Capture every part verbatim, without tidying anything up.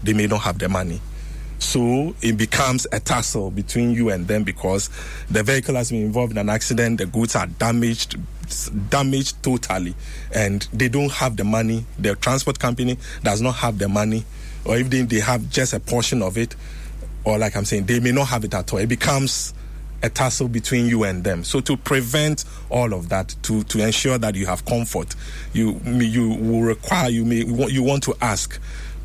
they may not have the money. So it becomes a tussle between you and them because the vehicle has been involved in an accident, the goods are damaged, damaged totally, and they don't have the money. The transport company does not have the money, or if they, they have just a portion of it, or like I'm saying, they may not have it at all. It becomes a tussle between you and them. So to prevent all of that, to, to ensure that you have comfort, you you will require, you may you want to ask,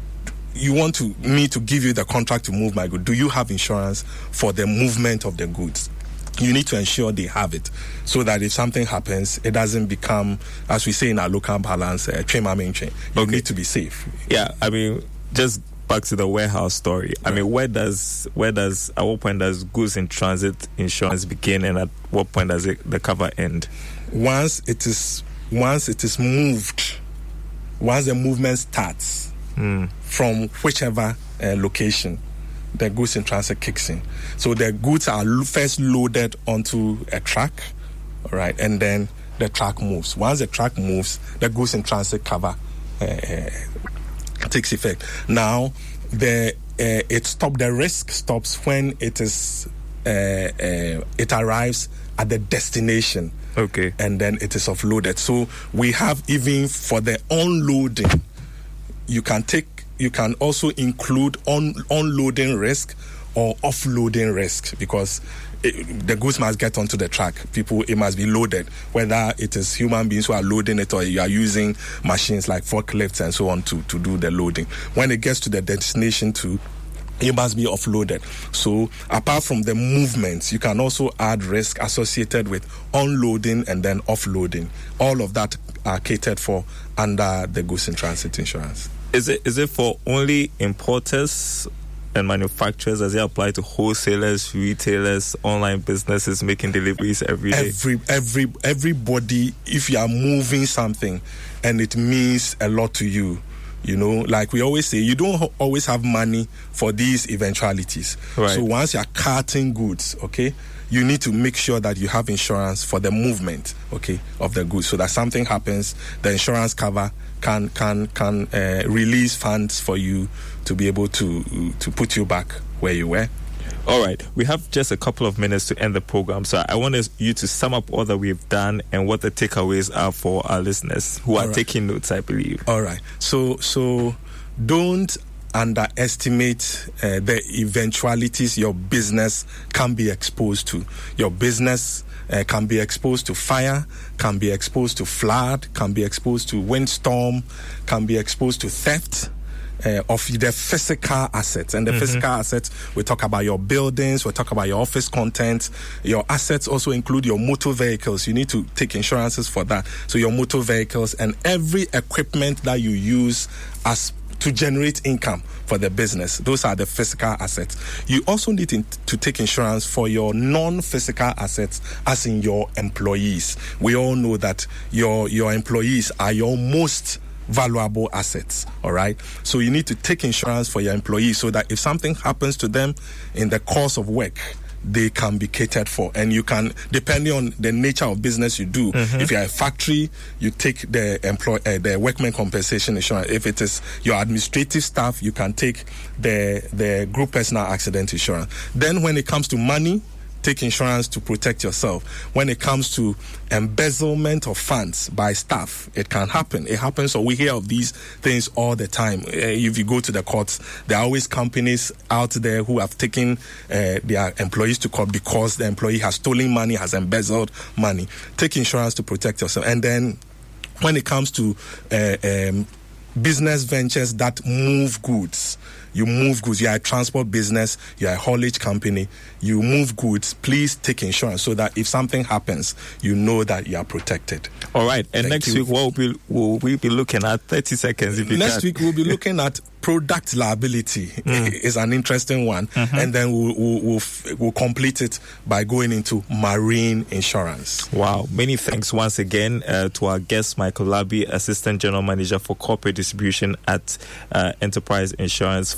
you want to me to give you the contract to move my goods. Do you have insurance for the movement of the goods? You need to ensure they have it, so that if something happens, it doesn't become, as we say in our local balance, a chain main chain. You okay. need to be safe. Yeah, I mean, just back to the warehouse story. I mean, where does where does at what point does goods in transit insurance begin, and at what point does it, the cover end? Once it is once it is moved, once the movement starts mm. from whichever uh, location, the goods in transit kicks in. So the goods are first loaded onto a truck, all right, and then the truck moves. Once the truck moves, the goods in transit cover Uh, takes effect. Now, the uh, it stop the risk stops when it is uh, uh, it arrives at the destination. Okay, and then it is offloaded. So we have, even for the unloading, you can take you can also include on unloading risk or offloading risk, because It, the goods must get onto the truck. People, it must be loaded, whether it is human beings who are loading it or you are using machines like forklifts and so on to, to do the loading. When it gets to the destination too, it must be offloaded. So apart from the movements, you can also add risk associated with unloading and then offloading. All of that are catered for under the goods in transit insurance. Is it is it for only importers and manufacturers? Does it apply to wholesalers, retailers, online businesses making deliveries every day? Every every everybody. If you are moving something and it means a lot to you, you know, like we always say, you don't ho- always have money for these eventualities. Right. So once you are carting goods, okay, you need to make sure that you have insurance for the movement, okay, of the goods, so that something happens, the insurance cover can can can uh, release funds for you to be able to to put you back where you were. All right, we have just a couple of minutes to end the program, so I want you to sum up all that we've done and what the takeaways are for our listeners who all are right. taking notes, I believe. All right, so so don't underestimate uh, the eventualities your business can be exposed to. Your business uh, can be exposed to fire, can be exposed to flood, can be exposed to windstorm, can be exposed to theft uh, of the physical assets. And the mm-hmm. physical assets, we talk about your buildings, we talk about your office contents. Your assets also include your motor vehicles. You need to take insurances for that. So your motor vehicles and every equipment that you use as to generate income for the business. Those are the physical assets. You also need to, to take insurance for your non-physical assets, as in your employees. We all know that your your employees are your most valuable assets, all right? So you need to take insurance for your employees so that if something happens to them in the course of work, they can be catered for. And you can, depending on the nature of business you do, mm-hmm. if you're a factory, you take the employ uh, the workman compensation insurance. If it is your administrative staff, you can take the the group personal accident insurance. Then when it comes to money, take insurance to protect yourself. When it comes to embezzlement of funds by staff, it can happen. It happens, so we hear of these things all the time. Uh, if you go to the courts, there are always companies out there who have taken uh, their employees to court because the employee has stolen money, has embezzled money. Take insurance to protect yourself. And then when it comes to uh, um, business ventures that move goods, you move goods, you are a transport business, you are a haulage company, you move goods, please take insurance so that if something happens, you know that you are protected. All right. And Thank next you. week, what will, will we be looking at? thirty seconds if you Next can. week, we'll be looking at product liability. Mm. Is an interesting one. Mm-hmm. And then we'll, we'll, we'll, we'll complete it by going into marine insurance. Wow. Many thanks once again uh, to our guest, Michael Labi, Assistant General Manager for Corporate Distribution at uh, Enterprise Insurance, for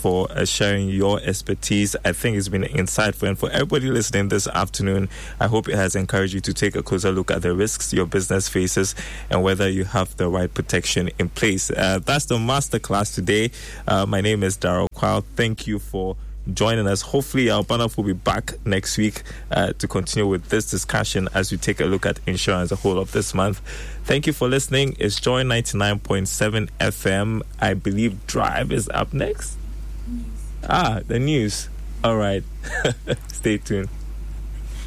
for uh, sharing your expertise. I think it's been insightful. And for everybody listening this afternoon, I hope it has encouraged you to take a closer look at the risks your business faces and whether you have the right protection in place. Uh, that's the masterclass today. Uh, my name is Darrell Quao. Thank you for joining us. Hopefully our panel will be back next week uh, to continue with this discussion as we take a look at insurance the whole of this month. Thank you for listening. It's Joy ninety-nine point seven F M. I believe Drive is up next. Ah, the news. All right. Stay tuned.